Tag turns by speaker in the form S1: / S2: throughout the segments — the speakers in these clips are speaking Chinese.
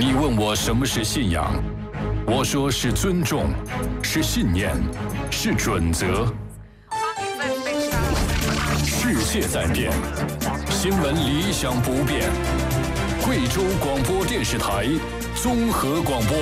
S1: 你问我什么是信仰，我说是尊重，是信念，是准则。世界在变，新闻理想不变。贵州广播电视台综合广播。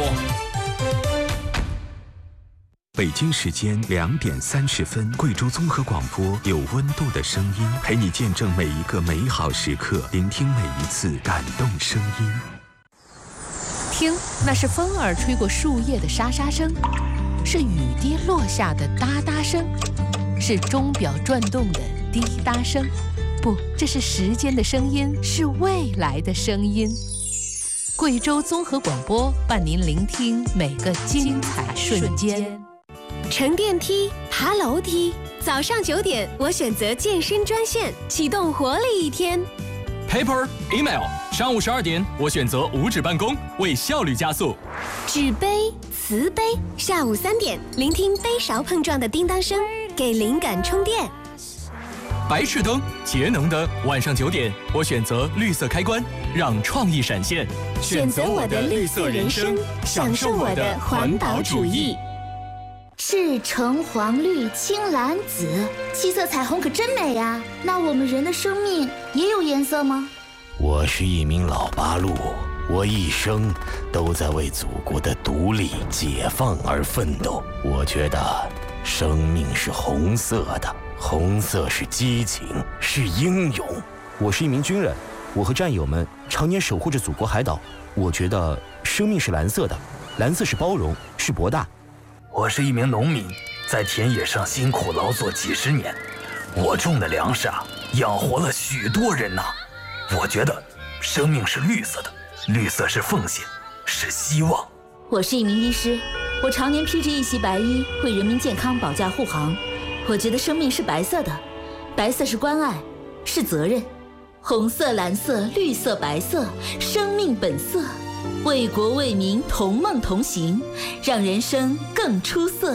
S2: 北京时间2点30分，贵州综合广播有温度的声音，陪你见证每一个美好时刻，聆听每一次感动声音。
S3: 听，那是风儿吹过树叶的沙沙声，是雨滴落下的哒哒声，是钟表转动的滴答声。不，这是时间的声音，是未来的声音。贵州综合广播伴您聆听每个精彩瞬间。
S4: 乘电梯，爬楼梯，早上9点，我选择健身专线，启动活力一天。
S5: Paper, email， 上午12点，我选择无纸办公，为效率加速。
S4: 纸杯、瓷杯，下午3点，聆听杯勺碰撞的叮当声，给灵感充电。
S5: 白炽灯，节能的，晚上9点，我选择绿色开关，让创意闪现。
S4: 选择我的绿色人生，享受我的环保主义。
S6: 是橙黄绿青蓝紫，7色彩虹可真美呀！那我们人的生命也有颜色吗？
S7: 我是一名老八路，我一生都在为祖国的独立解放而奋斗。我觉得生命是红色的，红色是激情，是英勇。
S8: 我是一名军人，我和战友们常年守护着祖国海岛。我觉得生命是蓝色的，蓝色是包容，是博大。
S9: 我是一名农民，在田野上辛苦劳作几10年，我种的粮食养活了许多人呐。我觉得生命是绿色的，绿色是奉献，是希望。
S10: 我是一名医师，我常年披着一袭白衣，为人民健康保驾护航。我觉得生命是白色的，白色是关爱，是责任。红色、蓝色、绿色、白色，生命本色。为国为民同梦同行，让人生更出色。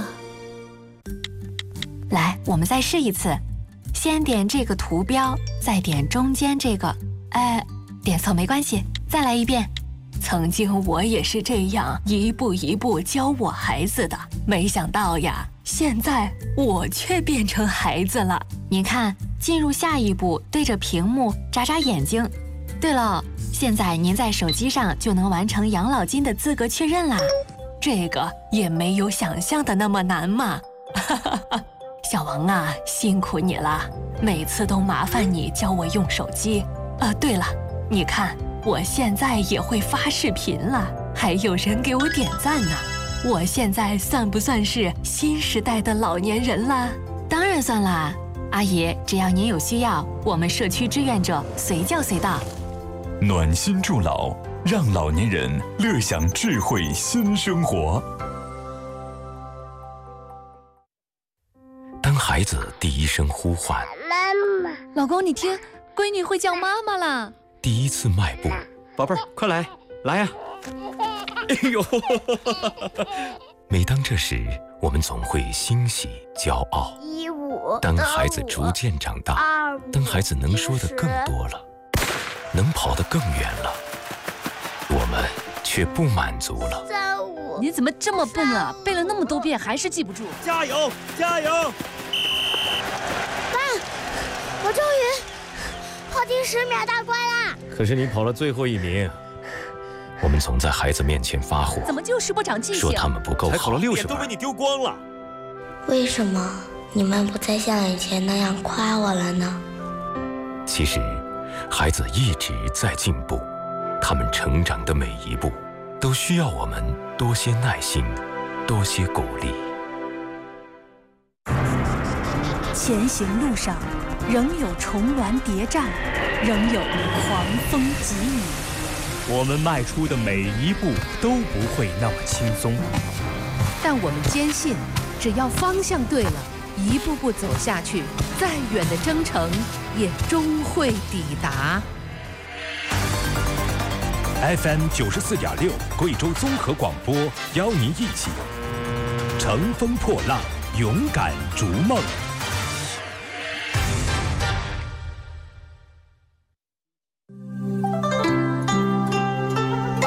S11: 来，我们再试一次，先点这个图标，再点中间这个，点错没关系，再来一遍。曾经我也是这样一步一步教我孩子的，没想到呀，现在我却变成孩子了。您看，进入下一步，对着屏幕眨眨眼睛。对了，现在您在手机上就能完成养老金的资格确认啦，这个也没有想象的那么难嘛。小王啊，辛苦你了，每次都麻烦你教我用手机。对了，你看我现在也会发视频了，还有人给我点赞呢。我现在算不算是新时代的老年人啦？当然算啦，阿姨，只要您有需要，我们社区志愿者随叫随到。
S12: 暖心助老，让老年人乐享智慧新生活。
S2: 当孩子第一声呼唤，
S13: 妈妈，老公你听，闺女会叫妈妈啦。
S2: 第一次迈步，
S8: 宝贝儿，快来，来呀！哎呦！
S2: 每当这时，我们总会欣喜、骄傲。当孩子逐渐长大，当孩子能说的更多了，能跑得更远了，我们却不满足了。
S13: 你怎么这么笨啊？背了那么多遍还是记不住？
S8: 加油，加油！
S6: 爸，我终于跑进10秒大关啦！
S8: 可是你跑了最后1名。
S2: 我们总在孩子面前发火，
S13: 怎么就是不长记性？
S2: 说他们不够好，
S8: 才考了60分，
S14: 都被你丢光了。
S6: 为什么你们不再像以前那样夸我了呢？
S2: 其实，孩子一直在进步，他们成长的每一步，都需要我们多些耐心，多些鼓励。
S15: 前行路上，仍有重峦叠嶂，仍有狂风急雨。
S16: 我们迈出的每一步都不会那么轻松，
S3: 但我们坚信，只要方向对了，一步步走下去，再远的征程也终会抵达。
S16: FM 94.6贵州综合广播邀您一起乘风破浪，勇敢逐梦。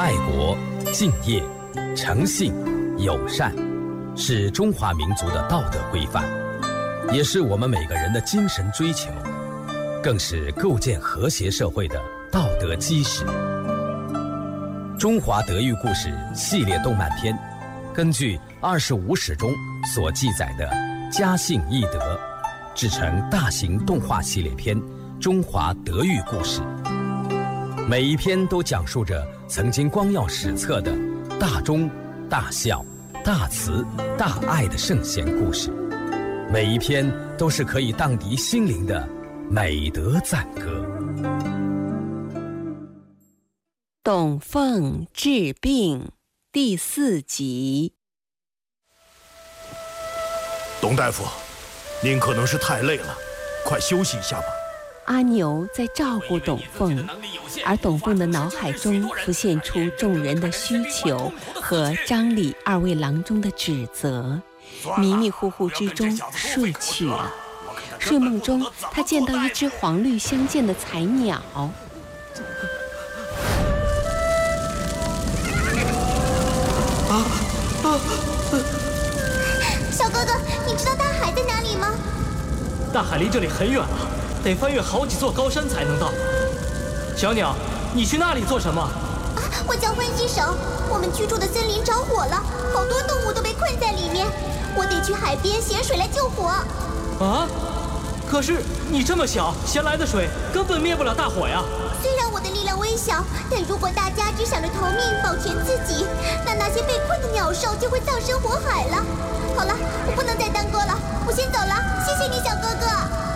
S14: 爱国、敬业、诚信、友善，是中华民族的道德规范，也是我们每个人的精神追求，更是构建和谐社会的道德基石。中华德育故事系列动漫片，根据25史中所记载的家信义德，制成大型动画系列片《中华德育故事》。每一篇都讲述着曾经光耀史册的大忠、大孝、大慈、大爱的圣贤故事，每一篇都是可以荡涤心灵的美德赞歌。
S3: 董凤治病第4集。
S17: 董大夫，您可能是太累了，快休息一下吧。
S3: 阿牛在照顾董凤，而董凤的脑海中浮现出众人的需求和张李2位郎中的指责，迷迷糊糊之中睡去了。睡梦中，他见到一只黄绿相间的彩鸟。
S6: 小哥哥，你知道大海在哪里吗？
S18: 大海离这里很远了，得翻越好几座高山才能到。小鸟，你去那里做什么？
S6: 我叫欢喜手。我们居住的森林着火了，好多动物都被困在里面，我得去海边衔水来救火。
S18: 啊？可是你这么小，衔来的水根本灭不了大火呀。
S6: 虽然我的力量微小，但如果大家只想着逃命保全自己，那些被困的鸟兽就会葬身火海了。好了，我不能再耽搁了，我先走了，谢谢你，小哥哥。